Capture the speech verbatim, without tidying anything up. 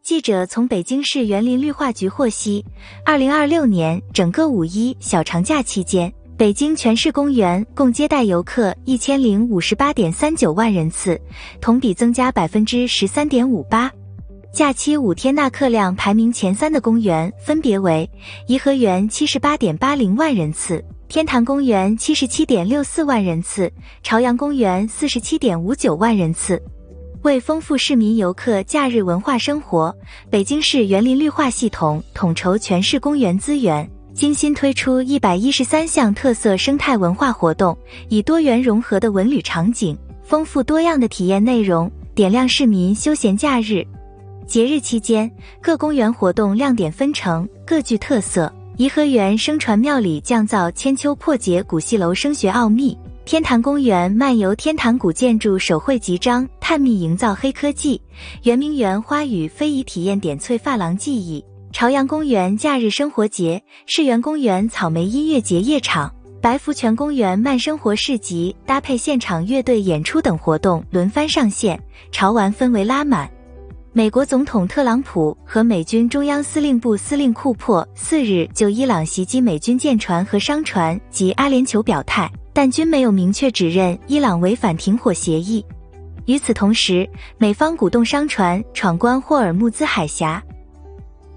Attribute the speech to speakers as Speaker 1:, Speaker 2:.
Speaker 1: 记者从北京市园林绿化局获悉，二零二六年整个五一小长假期间，北京全市公园共接待游客一千零五十八点三九万人次，同比增加百分之十三点五八。假期五天纳客量排名前三的公园分别为颐和园七十八点八零万人次、天坛公园七十七点六四万人次、朝阳公园四十七点五九万人次。为丰富市民游客假日文化生活，北京市园林绿化系统统筹全市公园资源，精心推出一百一十三项特色生态文化活动，以多元融合的文旅场景、丰富多样的体验内容，点亮市民休闲假日。节日期间，各公园活动亮点纷呈，各具特色。颐和园声传庙里降造千秋破解古戏楼声学奥秘，天坛公园漫游天坛古建筑手绘集章，探秘营造黑科技，圆明园花语非遗体验点翠发廊技艺，朝阳公园假日生活节，世园公园草莓音乐节夜场，白福泉公园慢生活市集搭配现场乐队演出等活动轮番上线，潮玩氛围拉满。美国总统特朗普和美军中央司令部司令库珀四日就伊朗袭击美军舰船和商船及阿联酋表态，但均没有明确指认伊朗违反停火协议。与此同时，美方鼓动商船闯关霍尔木兹海峡，